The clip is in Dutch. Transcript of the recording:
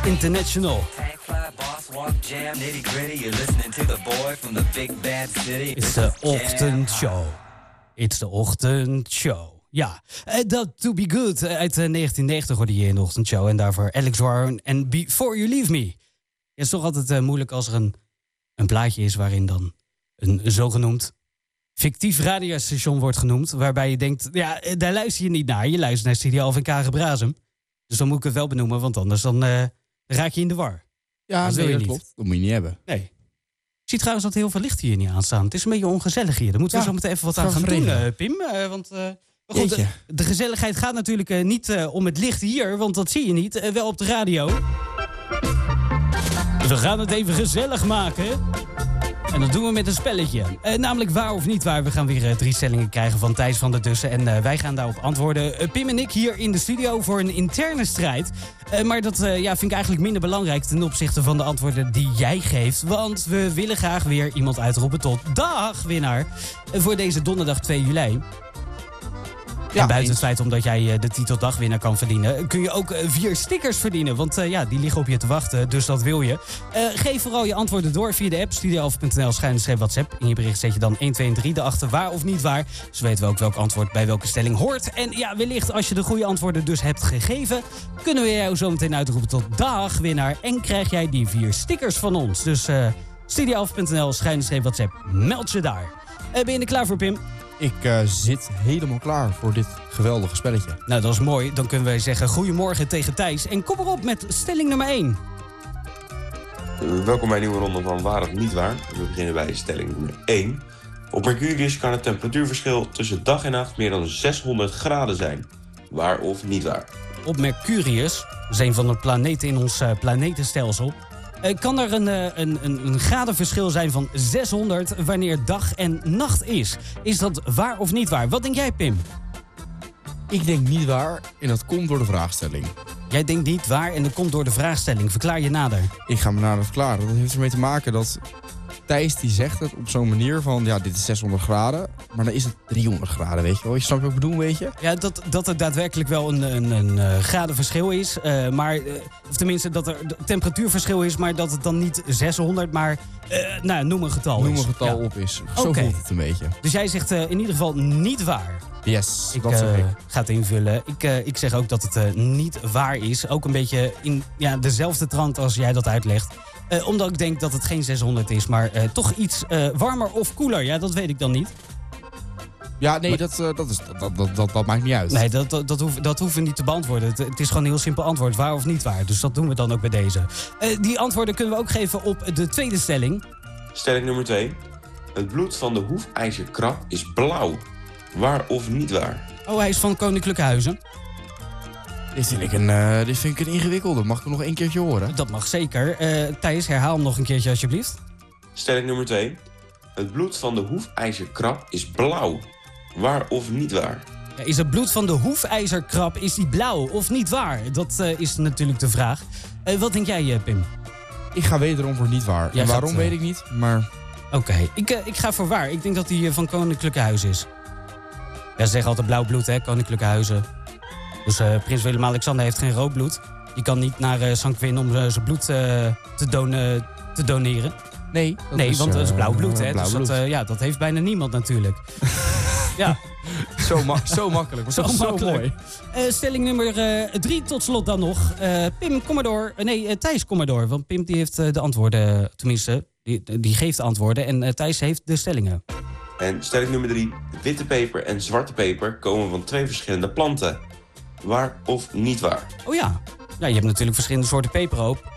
International. It's the ochtendshow. It's the ochtendshow. Ja, dat To Be Good uit 1990 hoorde je in de ochtendshow. En daarvoor Alex Warren en Before You Leave Me. Het is toch altijd moeilijk als er een plaatje is waarin dan een zogenoemd fictief radiostation wordt genoemd. Waarbij je denkt, ja, daar luister je niet naar. Je luistert naar Studio Alphen en Kage Brazem. Dus dan moet ik het wel benoemen, want anders dan raak je in de war. Ja, dat klopt. Dat moet je niet hebben. Nee. Ik zie trouwens dat heel veel licht hier niet aanstaan. Het is een beetje ongezellig hier. Daar moeten we zo meteen even wat aan gaan doen, Pim. Want goed, de gezelligheid gaat natuurlijk niet om het licht hier, want dat zie je niet. Wel op de radio. Dus we gaan het even gezellig maken. En dat doen we met een spelletje. Namelijk waar of niet waar. We gaan weer 3 stellingen krijgen van Thijs van der Dussen. En wij gaan daarop antwoorden. Pim en ik hier in de studio voor een interne strijd. Maar dat vind ik eigenlijk minder belangrijk ten opzichte van de antwoorden die jij geeft. Want we willen graag weer iemand uitroepen tot dagwinnaar voor deze donderdag 2 juli. Ja, en buiten het feit omdat jij de titel dagwinnaar kan verdienen, kun je ook 4 stickers verdienen. Want die liggen op je te wachten, dus dat wil je. Geef vooral je antwoorden door via de app studioalphen.nl/WhatsApp. In je bericht zet je dan 1, 2 en 3 erachter waar of niet waar. Dus weten we ook welk antwoord bij welke stelling hoort. En ja, wellicht als je de goede antwoorden dus hebt gegeven, kunnen we jou zo meteen uitroepen tot dagwinnaar. En krijg jij die 4 stickers van ons. Dus studioalphen.nl/WhatsApp, meld je daar. Ben je er klaar voor, Pim? Ik zit helemaal klaar voor dit geweldige spelletje. Nou, dat is mooi. Dan kunnen wij zeggen goedemorgen tegen Thijs. En kom erop met stelling nummer 1. Welkom bij een nieuwe ronde van Waar of Niet Waar. We beginnen bij stelling nummer 1. Op Mercurius kan het temperatuurverschil tussen dag en nacht meer dan 600 graden zijn. Waar of niet waar? Op Mercurius, dat is een van de planeten in ons planetenstelsel, kan er een gradenverschil zijn van 600 wanneer dag en nacht is. Is dat waar of niet waar? Wat denk jij, Pim? Ik denk niet waar en dat komt door de vraagstelling. Jij denkt niet waar en dat komt door de vraagstelling. Verklaar je nader. Ik ga me nader verklaren. Dat heeft ermee te maken dat Thijs die zegt het op zo'n manier van, ja, dit is 600 graden, maar dan is het 300 graden, weet je wel. Je snapt wat ik bedoel, weet je? Ja, dat er daadwerkelijk wel een gradenverschil is. Of tenminste, dat er temperatuurverschil is, maar dat het dan niet 600, maar noem een getal Noem een getal op is. Zo voelt het een beetje. Dus jij zegt in ieder geval niet waar. Yes, ik dat zeg ik. Ga het invullen. Ik zeg ook dat het niet waar is. Ook een beetje in dezelfde trant als jij dat uitlegt. Omdat ik denk dat het geen 600 is, maar toch iets warmer of koeler. Ja, dat weet ik dan niet. Ja, nee, dat maakt niet uit. Nee, dat hoeven we niet te beantwoorden. Het is gewoon een heel simpel antwoord, waar of niet waar. Dus dat doen we dan ook bij deze. Die antwoorden kunnen we ook geven op de tweede stelling. Stelling nummer 2. Het bloed van de hoefijzerkrab is blauw. Waar of niet waar? Oh, hij is van Koninklijke Huizen. Dit vind ik een ingewikkelde. Mag ik hem nog 1 keertje horen? Dat mag zeker. Thijs, herhaal hem nog een keertje alsjeblieft. Stelling nummer 2. Het bloed van de hoefijzerkrab is blauw. Waar of niet waar? Ja, is het bloed van de hoefijzerkrab, is die blauw of niet waar? Dat is natuurlijk de vraag. Wat denk jij, Pim? Ik ga wederom voor niet waar. En waarom weet ik niet, maar... Oké, ik ga voor waar. Ik denk dat hij van Koninklijke Huizen is. Ja, ze zeggen altijd blauw bloed, hè, Koninklijke Huizen. Dus prins Willem-Alexander heeft geen rood bloed. Je kan niet naar St. Quinn om zijn bloed te doneren. Nee, want het is blauw bloed, hè. Blauw bloed. Dat heeft bijna niemand natuurlijk. Ja. Zo makkelijk, maar zo mooi. Stelling nummer 3 tot slot dan nog. Pim, kom maar door. Thijs, kom maar door. Want Pim die heeft de antwoorden, tenminste, die geeft de antwoorden. En Thijs heeft de stellingen. En stelling nummer 3. Witte peper en zwarte peper komen van 2 verschillende planten. Waar of niet waar? Oh ja. Ja, je hebt natuurlijk verschillende soorten peperhoop.